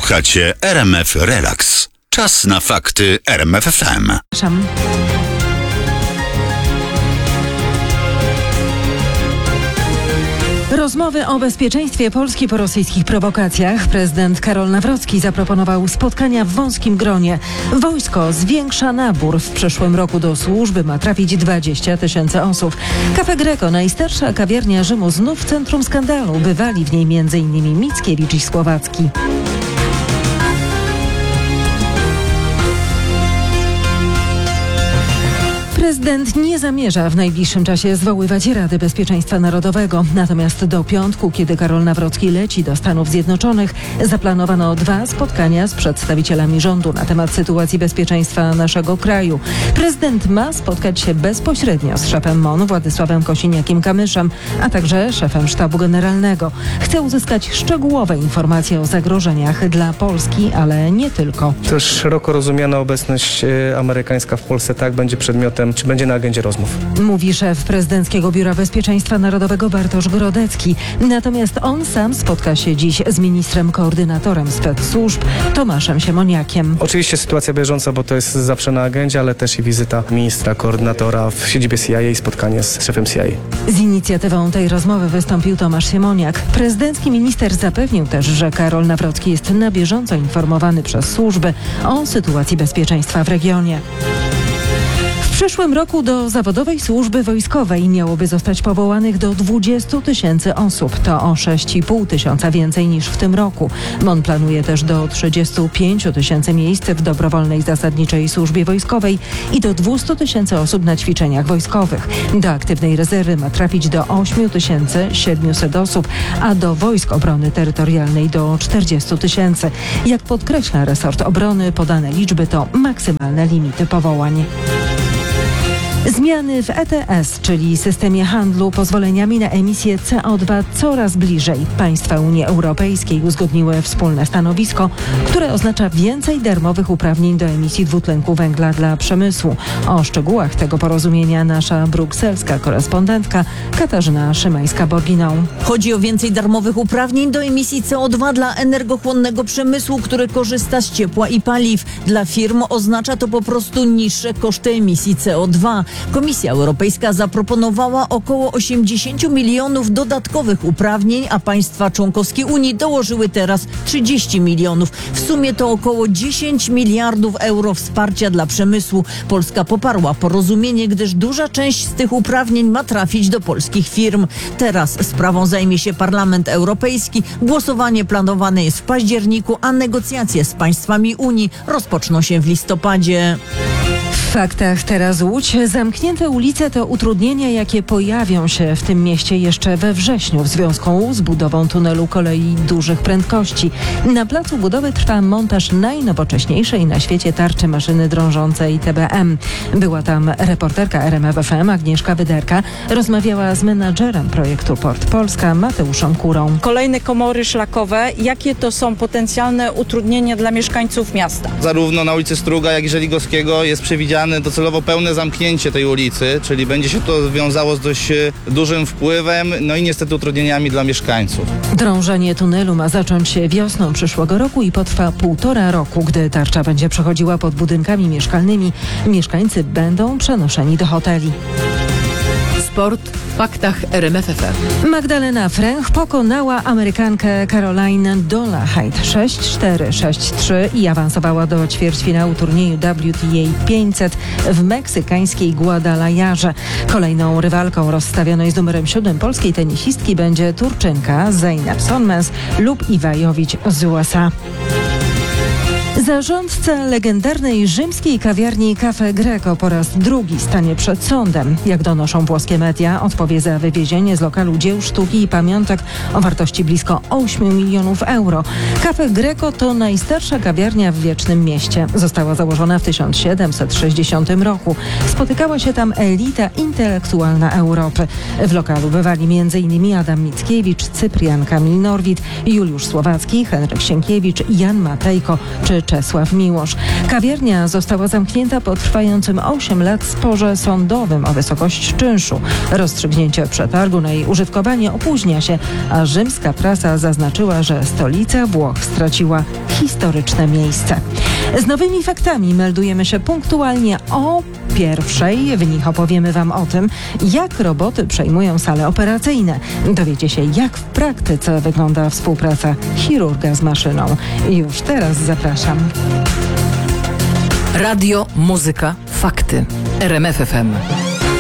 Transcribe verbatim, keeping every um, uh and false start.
Słuchacie R M F Relax. Czas na fakty R M F F M. Rozmowy o bezpieczeństwie Polski po rosyjskich prowokacjach. Prezydent Karol Nawrocki zaproponował spotkania w wąskim gronie. Wojsko zwiększa nabór. W przyszłym roku do służby ma trafić dwadzieścia tysięcy osób. Cafe Greco, najstarsza kawiarnia Rzymu, znów w centrum skandalu. Bywali w niej między innymi Mickiewicz i Słowacki. Prezydent nie zamierza w najbliższym czasie zwoływać Rady Bezpieczeństwa Narodowego. Natomiast do piątku, kiedy Karol Nawrocki leci do Stanów Zjednoczonych, zaplanowano dwa spotkania z przedstawicielami rządu na temat sytuacji bezpieczeństwa naszego kraju. Prezydent ma spotkać się bezpośrednio z szefem M O N Władysławem Kosiniakiem-Kamyszem, a także szefem Sztabu Generalnego. Chce uzyskać szczegółowe informacje o zagrożeniach dla Polski, ale nie tylko. To szeroko rozumiana obecność amerykańska w Polsce tak będzie przedmiotem, czy będzie na agendzie rozmów. Mówi szef Prezydenckiego Biura Bezpieczeństwa Narodowego Bartosz Grodecki. Natomiast on sam spotka się dziś z ministrem koordynatorem spec-służb Tomaszem Siemoniakiem. Oczywiście sytuacja bieżąca, bo to jest zawsze na agendzie, ale też i wizyta ministra koordynatora w siedzibie C I A i spotkanie z szefem C I A. Z inicjatywą tej rozmowy wystąpił Tomasz Siemoniak. Prezydencki minister zapewnił też, że Karol Nawrocki jest na bieżąco informowany przez służby o sytuacji bezpieczeństwa w regionie. W przyszłym roku do zawodowej służby wojskowej miałoby zostać powołanych do dwudziestu tysięcy osób. To o sześć i pół tysiąca więcej niż w tym roku. M O N planuje też do trzydziestu pięciu tysięcy miejsc w dobrowolnej zasadniczej służbie wojskowej i do dwustu tysięcy osób na ćwiczeniach wojskowych. Do aktywnej rezerwy ma trafić do ośmiu tysięcy siedmiuset osób, a do Wojsk Obrony Terytorialnej do czterdziestu tysięcy. Jak podkreśla resort obrony, podane liczby to maksymalne limity powołań. Zmiany w E T S, czyli systemie handlu pozwoleniami na emisję C O dwa, coraz bliżej. Państwa Unii Europejskiej uzgodniły wspólne stanowisko, które oznacza więcej darmowych uprawnień do emisji dwutlenku węgla dla przemysłu. O szczegółach tego porozumienia nasza brukselska korespondentka Katarzyna Szymańska-Borginą. Chodzi o więcej darmowych uprawnień do emisji C O dwa dla energochłonnego przemysłu, który korzysta z ciepła i paliw. Dla firm oznacza to po prostu niższe koszty emisji C O dwa. Komisja Europejska zaproponowała około osiemdziesiąt milionów dodatkowych uprawnień, a państwa członkowskie Unii dołożyły teraz trzydzieści milionów. W sumie to około dziesięć miliardów euro wsparcia dla przemysłu. Polska poparła porozumienie, gdyż duża część z tych uprawnień ma trafić do polskich firm. Teraz sprawą zajmie się Parlament Europejski. Głosowanie planowane jest w październiku, a negocjacje z państwami Unii rozpoczną się w listopadzie. W faktach teraz Łódź. Zamknięte ulice to utrudnienia, jakie pojawią się w tym mieście jeszcze we wrześniu w związku z budową tunelu kolei dużych prędkości. Na placu budowy trwa montaż najnowocześniejszej na świecie tarczy maszyny drążącej T B M. Była tam reporterka R M F F M Agnieszka Wyderka. Rozmawiała z menadżerem projektu Port Polska Mateuszem Kurą. Kolejne komory szlakowe. Jakie to są potencjalne utrudnienia dla mieszkańców miasta? Zarówno na ulicy Struga, jak i Żeligowskiego jest przewidziane docelowo pełne zamknięcie tej ulicy, czyli będzie się to wiązało z dość dużym wpływem, no i niestety utrudnieniami dla mieszkańców. Drążenie tunelu ma zacząć się wiosną przyszłego roku i potrwa półtora roku. Gdy tarcza będzie przechodziła pod budynkami mieszkalnymi, mieszkańcy będą przenoszeni do hoteli. Sport w faktach R M F F M. Magdalena Fręch pokonała Amerykankę Caroline Dolehide sześć cztery, sześć trzy i awansowała do ćwierćfinału turnieju W T A pięćset w meksykańskiej Guadalajarze. Kolejną rywalką rozstawionej z numerem siódmym polskiej tenisistki będzie Turczynka Zeynep Sonmez lub Iwajowicz z U S A. Zarządca legendarnej rzymskiej kawiarni Cafe Greco po raz drugi stanie przed sądem. Jak donoszą włoskie media, odpowie za wywiezienie z lokalu dzieł sztuki i pamiątek o wartości blisko ośmiu milionów euro. Cafe Greco to najstarsza kawiarnia w Wiecznym Mieście. Została założona w tysiąc siedemset sześćdziesiątym roku. Spotykała się tam elita intelektualna Europy. W lokalu bywali m in Adam Mickiewicz, Cyprian Kamil Norwid, Juliusz Słowacki, Henryk Sienkiewicz, Jan Matejko czy Czesław Miłosz. Kawiarnia została zamknięta po trwającym osiem lat sporze sądowym o wysokość czynszu. Rozstrzygnięcie przetargu na jej użytkowanie opóźnia się, a rzymska prasa zaznaczyła, że stolica Włoch straciła historyczne miejsce. Z nowymi faktami meldujemy się punktualnie o pierwszej. W nich opowiemy Wam o tym, jak roboty przejmują sale operacyjne. Dowiecie się, jak w praktyce wygląda współpraca chirurga z maszyną. Już teraz zapraszam. Radio, muzyka, fakty. R M F F M.